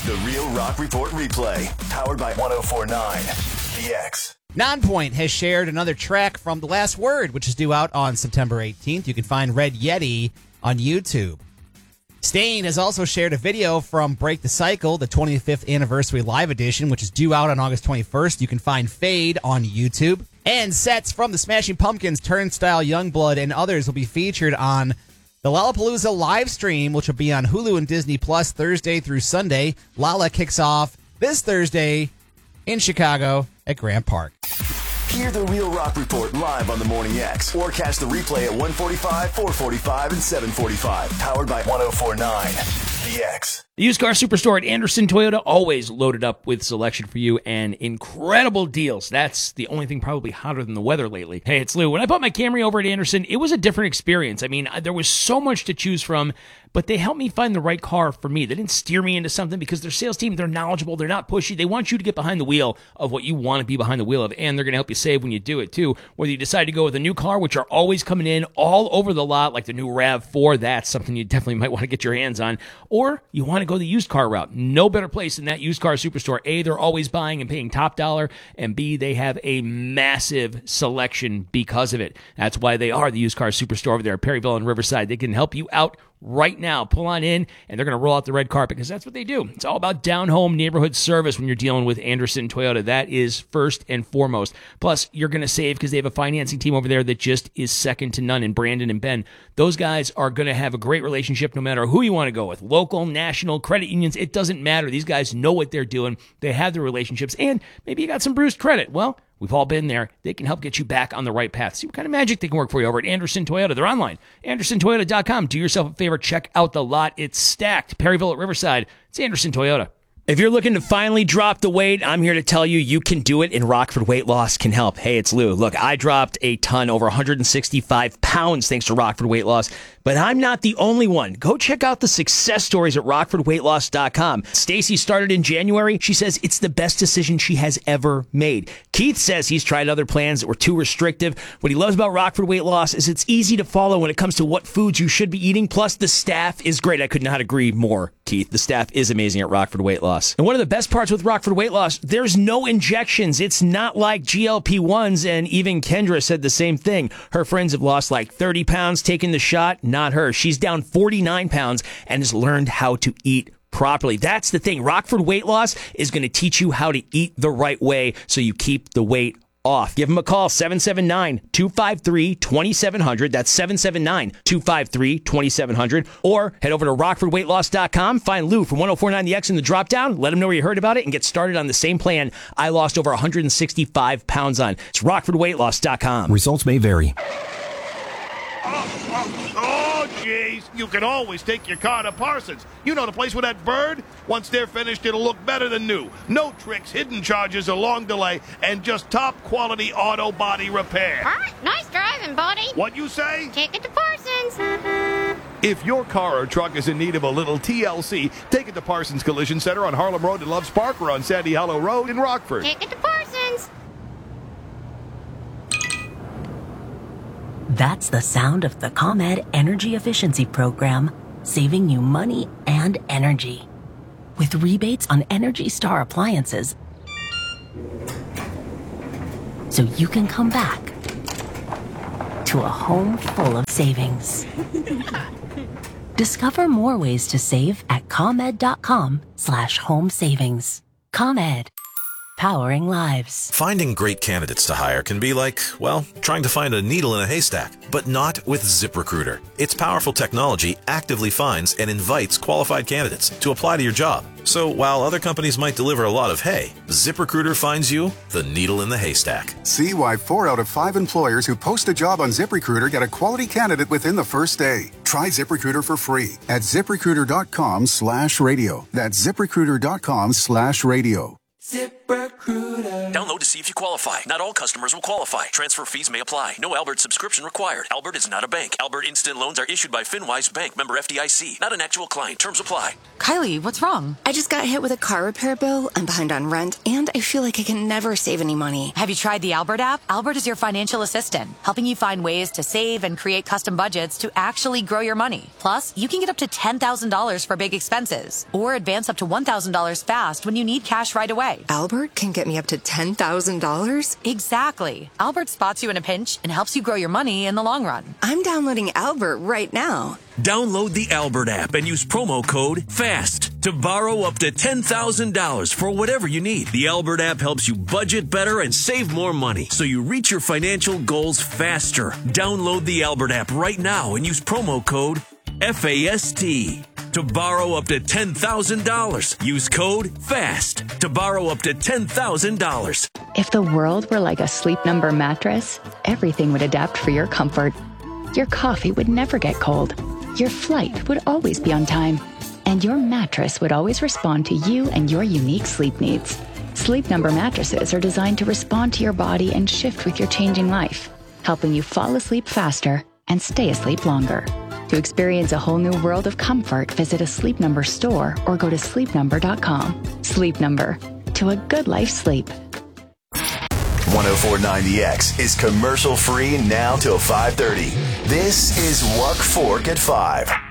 The Real Rock Report replay, powered by 104.9 The X. Nonpoint has shared another track from The Last Word, which is due out on September 18th. You can find Red Yeti on YouTube. Stain has also shared a video from Break the Cycle, the 25th anniversary live edition, which is due out on August 21st. You can find Fade on YouTube. And sets from the Smashing Pumpkins, Turnstile, Youngblood, and others will be featured on the Lollapalooza live stream, which will be on Hulu and Disney Plus Thursday through Sunday. Lolla kicks off this Thursday in Chicago at Grant Park. Hear the Real Rock Report live on the Morning X, or catch the replay at 1:45, 4:45, and 7:45. Powered by 104.9 The X. The used car superstore at Anderson Toyota, always loaded up with selection for you and incredible deals. That's the only thing probably hotter than the weather lately. Hey, it's Lou. When I bought my Camry over at Anderson, it was a different experience. I mean, there was so much to choose from, but they helped me find the right car for me. They didn't steer me into something because their sales team, they're knowledgeable, they're not pushy. They want you to get behind the wheel of what you want to be behind the wheel of, and they're going to help you save when you do it too. Whether you decide to go with a new car, which are always coming in all over the lot, like the new RAV4, that's something you definitely might want to get your hands on, or you want to go the used car route. No better place than that used car superstore. A, they're always buying and paying top dollar, and B, they have a massive selection because of it. That's why they are the used car superstore over there at Perryville and Riverside. They can help you out right now. Pull on in, and they're going to roll out the red carpet because that's what they do. It's all about down-home neighborhood service when you're dealing with Anderson Toyota. That is first and foremost. Plus, you're going to save because they have a financing team over there that just is second to none in Brandon and Ben. Those guys are going to have a great relationship no matter who you want to go with. Local, national, credit unions, it doesn't matter. These guys know what they're doing. They have the relationships, and maybe you got some bruised credit. Well, we've all been there. They can help get you back on the right path. See what kind of magic they can work for you over at Anderson Toyota. They're online, AndersonToyota.com. Do yourself a favor. Check out the lot. It's stacked. Perryville at Riverside. It's Anderson Toyota. If you're looking to finally drop the weight, I'm here to tell you, you can do it, and Rockford Weight Loss can help. Hey, it's Lou. Look, I dropped a ton, over 165 pounds, thanks to Rockford Weight Loss, but I'm not the only one. Go check out the success stories at RockfordWeightLoss.com. Stacy started in January. She says it's the best decision she has ever made. Keith says he's tried other plans that were too restrictive. What he loves about Rockford Weight Loss is it's easy to follow when it comes to what foods you should be eating, plus the staff is great. I could not agree more, Keith. The staff is amazing at Rockford Weight Loss. And one of the best parts with Rockford Weight Loss, there's no injections. It's not like GLP-1s, and even Kendra said the same thing. Her friends have lost like 30 pounds taking the shot. Not her. She's down 49 pounds and has learned how to eat properly. That's the thing. Rockford Weight Loss is going to teach you how to eat the right way so you keep the weight off. Give them a call, 779-253-2700. That's 779-253-2700. Or head over to RockfordWeightLoss.com. Find Lou from 104.9 The X in the drop-down. Let him know where you heard about it and get started on the same plan I lost over 165 pounds on. It's RockfordWeightLoss.com. Results may vary. Oh, jeez. You can always take your car to Parsons. You know the place with that bird? Once they're finished, it'll look better than new. No tricks, hidden charges, or long delay, and just top-quality auto body repair. All right, nice driving, buddy. What you say? Take it to Parsons. If your car or truck is in need of a little TLC, take it to Parsons Collision Center on Harlem Road in Loves Park or on Sandy Hollow Road in Rockford. Take it to Parsons. That's the sound of the ComEd Energy Efficiency Program, saving you money and energy. With rebates on Energy Star appliances, so you can come back to a home full of savings. Discover more ways to save at ComEd.com/home savings. ComEd. Powering lives. Finding great candidates to hire can be like, well, trying to find a needle in a haystack, but not with ZipRecruiter. Its powerful technology actively finds and invites qualified candidates to apply to your job. So while other companies might deliver a lot of hay, ZipRecruiter finds you the needle in the haystack. See why 4 out of 5 employers who post a job on ZipRecruiter get a quality candidate within the first day. Try ZipRecruiter for free at ZipRecruiter.com/radio. That's ZipRecruiter.com/radio. Zip. ZipRecruiter. Download to see if you qualify. Not all customers will qualify. Transfer fees may apply. No Albert subscription required. Albert is not a bank. Albert Instant Loans are issued by FinWise Bank, member FDIC. Not an actual client. Terms apply. Kylie, what's wrong? I just got hit with a car repair bill. I'm behind on rent, and I feel like I can never save any money. Have you tried the Albert app? Albert is your financial assistant, helping you find ways to save and create custom budgets to actually grow your money. Plus, you can get up to $10,000 for big expenses, or advance up to $1,000 fast when you need cash right away. Albert can get me up to $10,000? Exactly. Albert spots you in a pinch and helps you grow your money in the long run. I'm downloading Albert right now. Download the Albert app and use promo code FAST to borrow up to $10,000 for whatever you need. The Albert app helps you budget better and save more money so you reach your financial goals faster. Download the Albert app right now and use promo code FAST to borrow up to $10,000. Use code FAST to borrow up to $10,000. If the world were like a Sleep Number mattress, everything would adapt for your comfort. Your coffee would never get cold. Your flight would always be on time. And your mattress would always respond to you and your unique sleep needs. Sleep Number mattresses are designed to respond to your body and shift with your changing life, helping you fall asleep faster and stay asleep longer. To experience a whole new world of comfort, visit a Sleep Number store or go to sleepnumber.com. Sleep Number. To a good life sleep. 104.9 The X is commercial free now till 5:30. This is Wuck Fork at 5.